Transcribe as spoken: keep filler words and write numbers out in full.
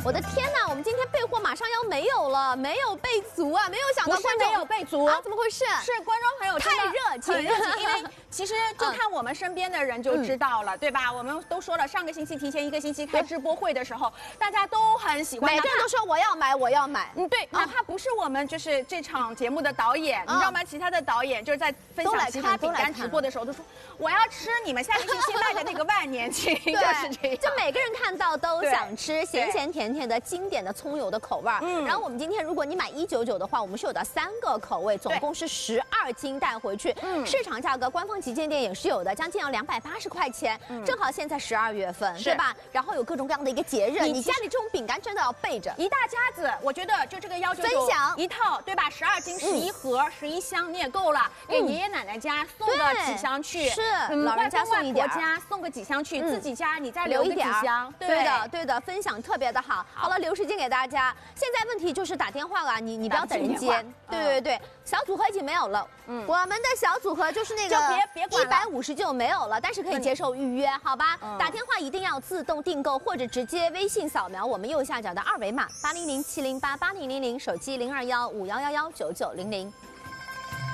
我的天哪，我们今天备货马上要没有了，没有备足啊！没有想到观众没有备足啊，怎么回事？ 是观众朋友太热情， 很热情，因为其实就看我们身边的人就知道了，嗯、对吧？我们都说了，上个星期提前一个星期开直播会的时候，大家都很喜欢， 每个人都说我要买，我要买。 嗯，对，哪怕不是我们就是这场节目的导演，你知道吗？其他的导演就是在分享其他饼干直播的时候，都说我要吃你们下个星期卖的那个万年青，就是这样。 就每个人看到都想吃咸咸甜甜的经典的葱油的口味儿。嗯，然后我们今天如果你买一九九的话，我们是有的三个口味，总共是十二斤带回去。嗯，市场价格官方旗舰店也是有的，将近要两百八十块钱。嗯，正好现在十二月份，对吧？然后有各种各样的一个节日，你家里这种饼干真的要备着。 一大家子，我觉得就这个要求分享一套，对吧？十二斤十一盒，十一箱你也够了，给爷爷奶奶家送个几箱去， 是老人家送一点， 外公外婆家送个几箱去，自己家你再留一点箱。 对的，对的，分享特别的好。好了，留时间给大家。现在问题就是打电话了，你你不要等人接。对对对，小组合已经没有了。嗯，我们的小组合就是那个一百五十就没有了，但是可以接受预约，好吧？打电话一定要自动订购，或者直接微信扫描我们右下角的二维码八零零七零八八零零零，手机零二幺五幺幺幺九九零零。